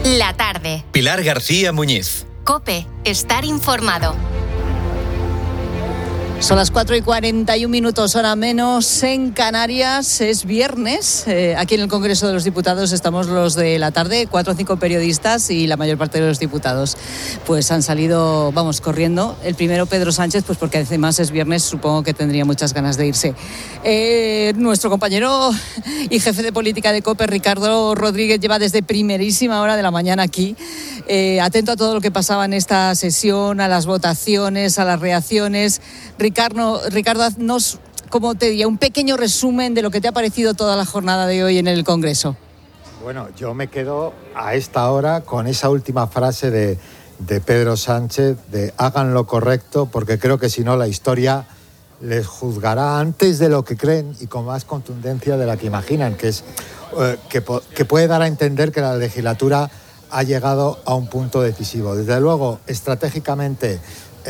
La tarde. Pilar García Muñiz. COPE. Estar informado. Son las 4:41, hora menos en Canarias. Es viernes. Aquí en el Congreso de los Diputados estamos los de la tarde, 4 o 5 periodistas y la mayor parte de los diputados pues han salido, corriendo. El primero, Pedro Sánchez, pues porque además es viernes, supongo que tendría muchas ganas de irse. Nuestro compañero y jefe de política de COPE, Ricardo Rodríguez, lleva desde primerísima hora de la mañana aquí, atento a todo lo que pasaba en esta sesión, a las votaciones, a las reacciones. Ricardo, haznos, como te diría, un pequeño resumen de lo que te ha parecido toda la jornada de hoy en el Congreso. Bueno, yo me quedo a esta hora con esa última frase de Pedro Sánchez, de hagan lo correcto, porque creo que si no la historia les juzgará antes de lo que creen y con más contundencia de la que imaginan, que es que puede dar a entender que la legislatura ha llegado a un punto decisivo. Desde luego, estratégicamente,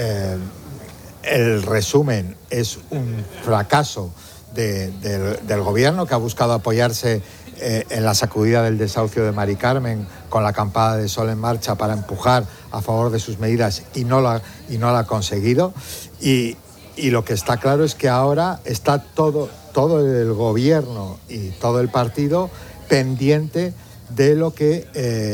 el resumen es un fracaso del gobierno, que ha buscado apoyarse en la sacudida del desahucio de Mari Carmen con la acampada de Sol en Marcha para empujar a favor de sus medidas y no la ha conseguido. Y lo que está claro es que ahora está todo el gobierno y todo el partido pendiente de lo que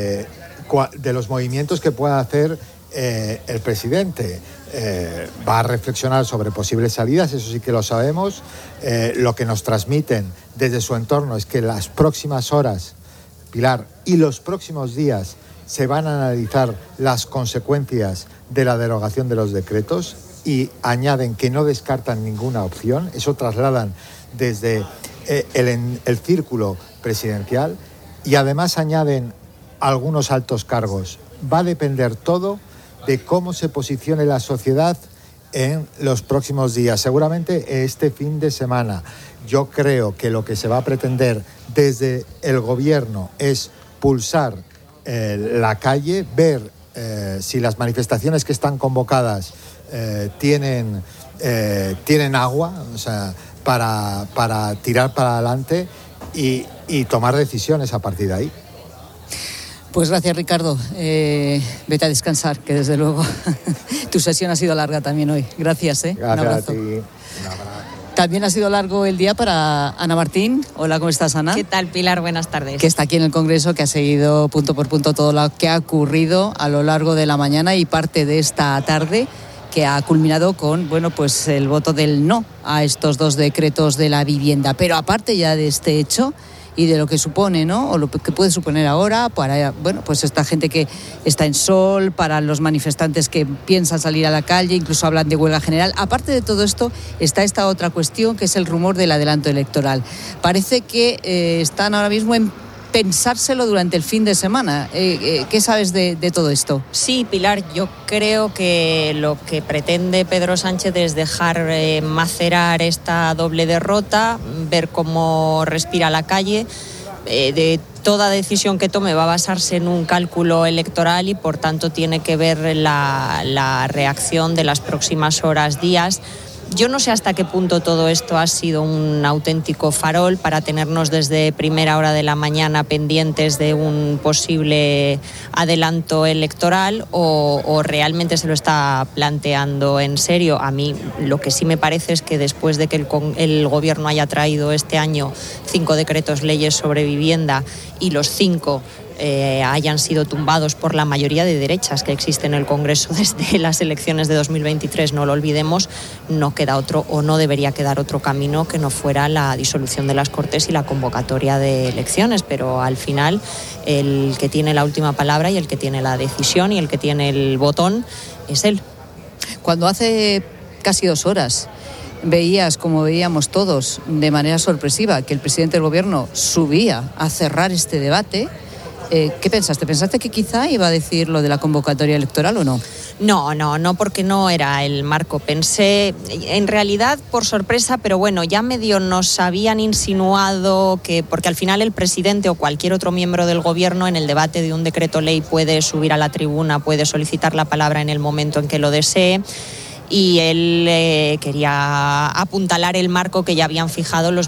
de los movimientos que pueda hacer el presidente. Va a reflexionar sobre posibles salidas, eso sí que lo sabemos. Lo que nos transmiten desde su entorno es que las próximas horas, Pilar, y los próximos días se van a analizar las consecuencias de la derogación de los decretos y añaden que no descartan ninguna opción. Eso trasladan desde el círculo presidencial y además añaden algunos altos cargos. Va a depender todo de cómo se posicione la sociedad en los próximos días. Seguramente este fin de semana. Yo creo que lo que se va a pretender desde el gobierno es pulsar la calle, ver si las manifestaciones que están convocadas tienen agua, o sea, para tirar para adelante y tomar decisiones a partir de ahí. Pues gracias, Ricardo. Vete a descansar, que desde luego tu sesión ha sido larga también hoy. Gracias. Gracias un abrazo. a ti. Un abrazo. También ha sido largo el día para Ana Martín. Hola, ¿cómo estás, Ana? ¿Qué tal, Pilar? Buenas tardes. Que está aquí en el Congreso, que ha seguido punto por punto todo lo que ha ocurrido a lo largo de la mañana y parte de esta tarde, que ha culminado con, pues el voto del no a estos 2 decretos de la vivienda. Pero aparte ya de este hecho y de lo que supone, ¿no? O lo que puede suponer ahora para, pues esta gente que está en Sol, para los manifestantes que piensan salir a la calle, incluso hablan de huelga general. Aparte de todo esto, está esta otra cuestión, que es el rumor del adelanto electoral. Parece que están ahora mismo en pensárselo durante el fin de semana. ¿Qué sabes de todo esto? Sí, Pilar, yo creo que lo que pretende Pedro Sánchez es dejar macerar esta doble derrota, ver cómo respira la calle. De toda decisión que tome va a basarse en un cálculo electoral y por tanto tiene que ver la reacción de las próximas horas, días. Yo no sé hasta qué punto todo esto ha sido un auténtico farol para tenernos desde primera hora de la mañana pendientes de un posible adelanto electoral o realmente se lo está planteando en serio. A mí lo que sí me parece es que después de que el gobierno haya traído este año 5 decretos leyes sobre vivienda y los 5 hayan sido tumbados por la mayoría de derechas que existe en el Congreso desde las elecciones de 2023, no lo olvidemos, no queda otro o no debería quedar otro camino que no fuera la disolución de las Cortes y la convocatoria de elecciones, pero al final el que tiene la última palabra y el que tiene la decisión y el que tiene el botón es él. Cuando hace casi 2 horas veías, como veíamos todos, de manera sorpresiva, que el presidente del gobierno subía a cerrar este debate, ¿qué pensaste? ¿Pensaste que quizá iba a decir lo de la convocatoria electoral o no? No, porque no era el marco. Pensé, en realidad, por sorpresa, pero bueno, ya medio nos habían insinuado que, porque al final el presidente o cualquier otro miembro del gobierno en el debate de un decreto ley puede subir a la tribuna, puede solicitar la palabra en el momento en que lo desee. Y él quería apuntalar el marco que ya habían fijado los